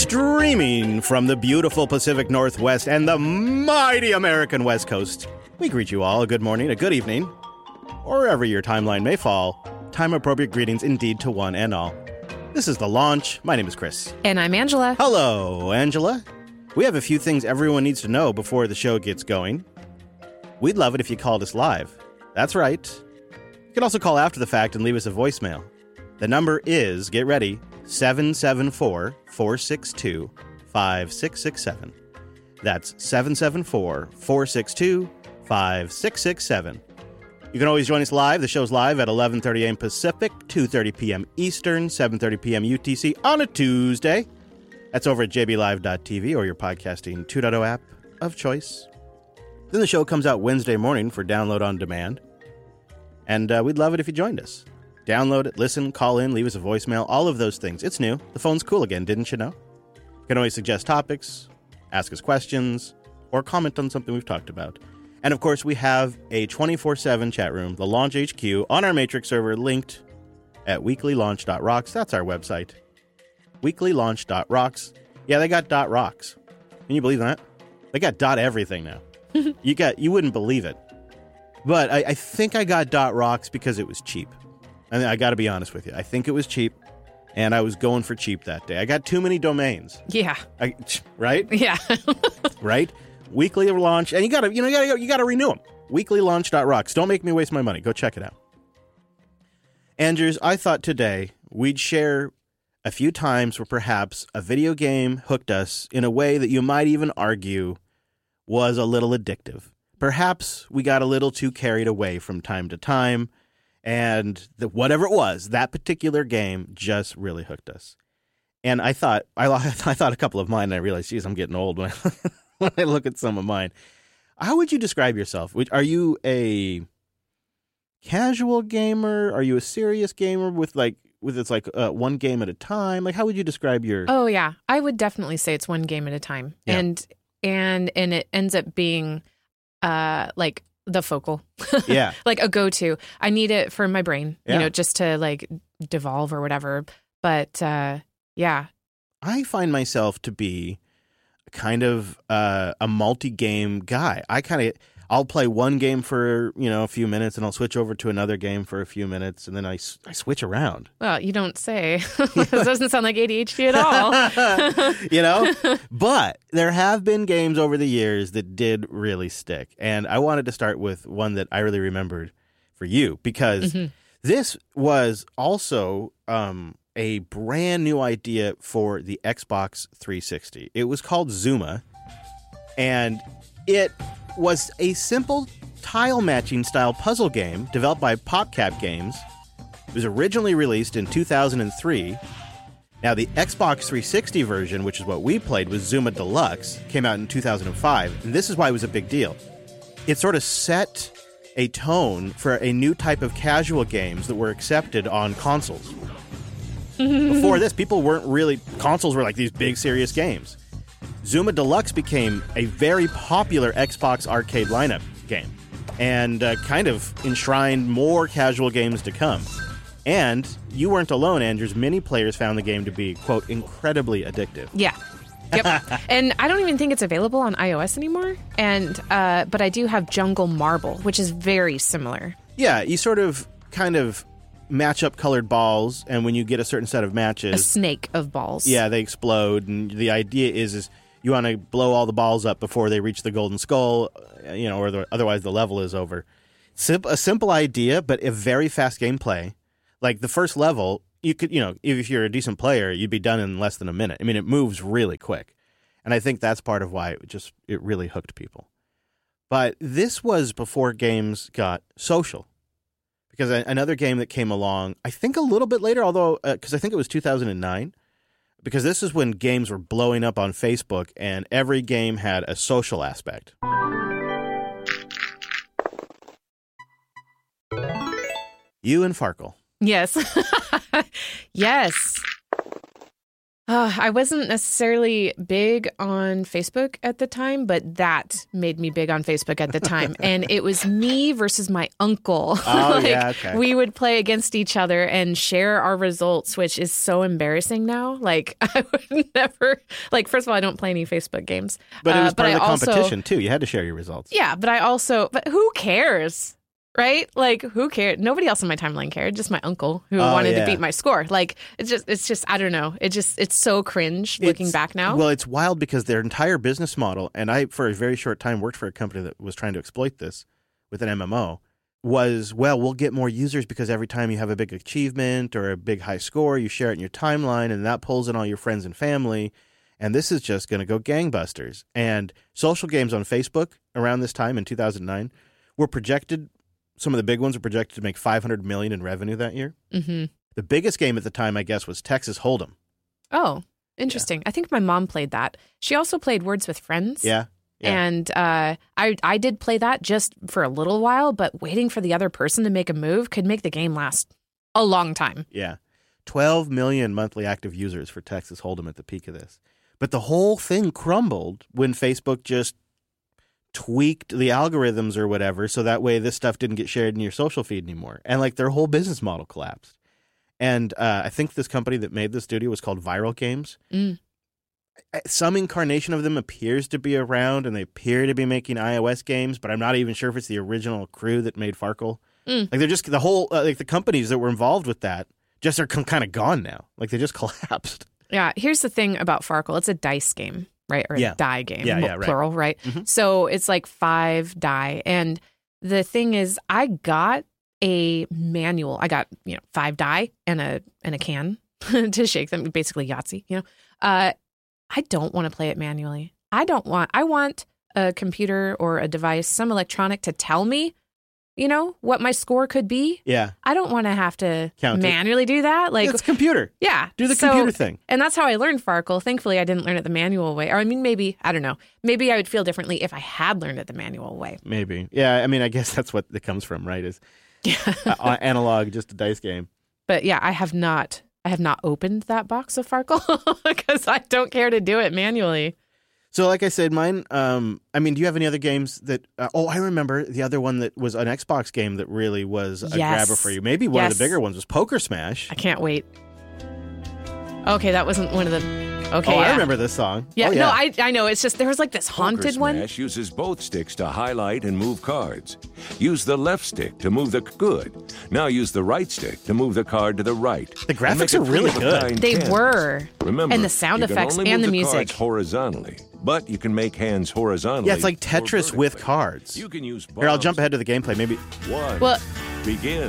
Streaming from the beautiful Pacific Northwest and the mighty American West Coast, we greet you all a good morning, a good evening, or wherever your timeline may fall. Time-appropriate greetings indeed to one and all. This is The Launch. My name is Chris. And I'm Angela. Hello, Angela. We have a few things everyone needs to know before the show gets going. We'd love it if you called us live. That's right. You can also call after the fact and leave us a voicemail. The number is, get ready, 774-462-5667. That's 774-462-5667. You can always join us live. The show's live at 11:30 a.m. Pacific, 2:30 p.m. Eastern, 7:30 p.m. UTC on a Tuesday. That's over at jblive.tv or your podcasting 2.0 app of choice. Then the show comes out Wednesday morning for download on demand. And we'd love it if you joined us. Download it, listen, call in, leave us a voicemail, all of those things. It's new. The phone's cool again, didn't you know? You can always suggest topics, ask us questions, or comment on something we've talked about. And of course, we have a 24/7 chat room, the Launch HQ, on our Matrix server, linked at weeklylaunch.rocks. That's our website. weeklylaunch.rocks. Yeah, they got .rocks. Can you believe that? They got .everything now. You wouldn't believe it. But I think I got .rocks because it was cheap. I got to be honest with you. I think it was cheap, and I was going for cheap that day. I got too many domains. Yeah. Right? Yeah. Right? Weekly Launch, and you got to renew them. Weeklylaunch.rocks. Don't make me waste my money. Go check it out. Andrews, I thought today we'd share a few times where perhaps a video game hooked us in a way that you might even argue was a little addictive. Perhaps we got a little too carried away from time to time, and whatever it was, that particular game just really hooked us. And I thought a couple of mine, and I realized, geez, I'm getting old when I look at some of mine. How would you describe yourself? Are you a casual gamer? Are you a serious gamer with one game at a time? Like, how would you describe your? Oh yeah, I would definitely say it's one game at a time, Yeah. and it ends up being, like the focal, Yeah, like a go-to. I need it for my brain, Yeah. just to like devolve or whatever. But yeah, I find myself to be kind of a multi-game guy. I'll play one game for a few minutes, and I'll switch over to another game for a few minutes, and then I switch around. well, you don't say. This doesn't sound like ADHD at all. But there have been games over the years that did really stick, and I wanted to start with one that I really remembered for you, because this was also a brand new idea for the Xbox 360. It was called Zuma, and it was a simple tile matching style puzzle game developed by PopCap Games. It was originally released in 2003. Now, the Xbox 360 version, which is what we played, was Zuma Deluxe, came out in 2005, and this is why it was a big deal. It sort of set a tone for a new type of casual games that were accepted on consoles. Before this, consoles were like these big, serious games. Zuma Deluxe became a very popular Xbox arcade lineup game and kind of enshrined more casual games to come. And you weren't alone, Andrews. Many players found the game to be, quote, incredibly addictive. Yeah. Yep. And I don't even think it's available on iOS anymore. And but I do have Jungle Marble, which is very similar. Yeah, you sort of kind of match up colored balls, and when you get a certain set of matches, A snake of balls. yeah, they explode. And the idea is you want to blow all the balls up before they reach the golden skull, or otherwise the level is over. A simple idea, but a very fast gameplay. Like the first level, you could, if you're a decent player, you'd be done in less than a minute. I mean, it moves really quick. And I think that's part of why it really hooked people. But this was before games got social. Because another game that came along, I think a little bit later, although, because I think it was 2009, because this is when games were blowing up on Facebook and every game had a social aspect. You and Farkle. Yes. Yes. I wasn't necessarily big on Facebook at the time, but that made me big on Facebook at the time. And it was me versus my uncle. Oh, yeah, okay. We would play against each other and share our results, which is so embarrassing now. Like, I would never, like, first of all, I don't play any Facebook games. But it was part of the also, competition, too. You had to share your results. Yeah, but who cares? Right? Like, who cared? Nobody else on my timeline cared. Just my uncle who wanted to beat my score. Like, it's just, I don't know. It's so cringe looking back now. Well, it's wild because their entire business model, and I, for a very short time, worked for a company that was trying to exploit this with an MMO, was, well, we'll get more users because every time you have a big achievement or a big high score, you share it in your timeline, and that pulls in all your friends and family. And this is just going to go gangbusters. And social games on Facebook around this time in 2009 were projected. Some of the big ones were projected to make $500 million in revenue that year. Mm-hmm. The biggest game at the time, I guess, was Texas Hold'em. Oh, interesting. Yeah. I think my mom played that. She also played Words with Friends. Yeah. And I did play that just for a little while, but waiting for the other person to make a move could make the game last a long time. Yeah. 12 million monthly active users for Texas Hold'em at the peak of this. But the whole thing crumbled when Facebook just tweaked the algorithms or whatever, so that way this stuff didn't get shared in your social feed anymore. And like their whole business model collapsed. And I think this company that made the studio was called Viral Games. Mm. Some incarnation of them appears to be around, and they appear to be making iOS games, but I'm not even sure if it's the original crew that made Farkle. Like they're just the whole like the companies that were involved with that just are kind of gone now. Like they just collapsed. Yeah, here's the thing about Farkle. It's a dice game. Right? Or a die game, right. Plural, right? Mm-hmm. So it's like 5 die. And the thing is, I got a manual. I got, 5 die and a can to shake them, basically Yahtzee, I don't want to play it manually. I want a computer or a device, some electronic to tell me, what my score could be. Yeah. I don't want to have to Count manually do that. Like, it's computer. Yeah. Do the computer thing. And that's how I learned Farkle. Thankfully, I didn't learn it the manual way. Or, I mean, maybe, I don't know. Maybe I would feel differently if I had learned it the manual way. Maybe. Yeah, I mean, I guess that's what it comes from, right? Is analog, just a dice game. But yeah, I have not opened that box of Farkle because I don't care to do it manually. So like I said, mine, do you have any other games that, I remember the other one that was an Xbox game that really was a grabber for you. Maybe one of the bigger ones was Poker Smash. I can't wait. Okay, that wasn't one of the, okay. I remember this song. Yeah, yeah. No, I know. It's just, there was like this haunted one. Poker Smash uses both sticks to highlight and move cards. Use the left stick to move the good. Now use the right stick to move the card to the right. The graphics are really good. They were. Remember, and the sound effects and the music. Cards horizontally, but you can make hands horizontally. Yeah, it's like Tetris with cards. You can use Here, I'll jump ahead to the gameplay. Maybe. Begin.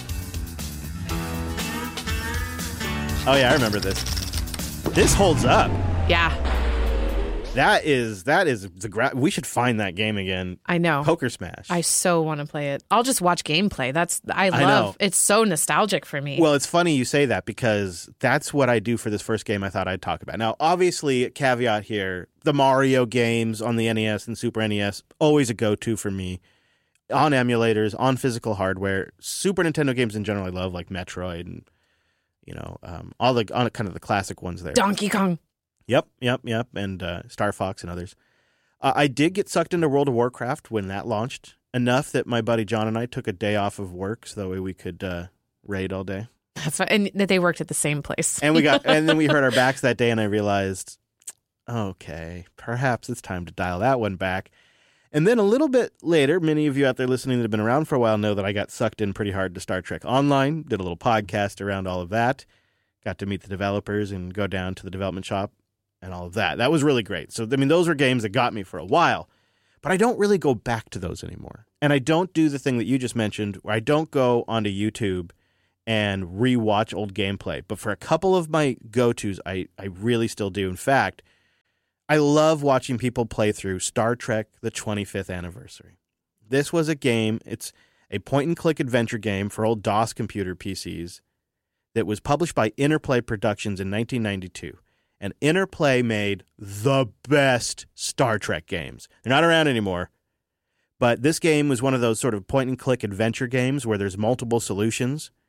Oh yeah, I remember this. This holds up. Yeah. That is we should find that game again. I know. Poker Smash. I so want to play it. I'll just watch gameplay. I love. know. It's so nostalgic for me. Well, it's funny you say that because that's what I do for this first game I thought I'd talk about. Now, obviously, caveat here, the Mario games on the NES and Super NES, always a go-to for me. On emulators, on physical hardware. Super Nintendo games in general I love, like Metroid and all the kind of the classic ones there. Donkey Kong. Yep, and Star Fox and others. I did get sucked into World of Warcraft when that launched, enough that my buddy John and I took a day off of work so that way we could raid all day. That's right, and that they worked at the same place. And then we hurt our backs that day, and I realized, okay, perhaps it's time to dial that one back. And then a little bit later, many of you out there listening that have been around for a while know that I got sucked in pretty hard to Star Trek Online, did a little podcast around all of that, got to meet the developers and go down to the development shop and all of that. That was really great. So, I mean, those were games that got me for a while, but I don't really go back to those anymore. And I don't do the thing that you just mentioned where I don't go onto YouTube and rewatch old gameplay. But for a couple of my go-tos, I really still do. In fact, I love watching people play through Star Trek The 25th Anniversary. This was a game, it's a point-and-click adventure game for old DOS computer PCs that was published by Interplay Productions in 1992. And Interplay made the best Star Trek games. They're not around anymore, but this game was one of those sort of point-and-click adventure games where there's multiple solutions.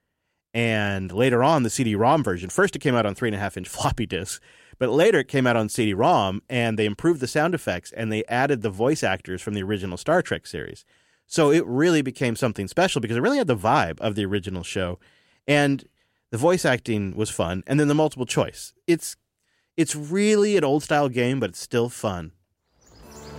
And later on, the CD-ROM version, first it came out on 3.5-inch floppy disks, but later it came out on CD-ROM, and they improved the sound effects, and they added the voice actors from the original Star Trek series. So it really became something special because it really had the vibe of the original show. And the voice acting was fun. And then the multiple choice. It's really an old-style game, but it's still fun.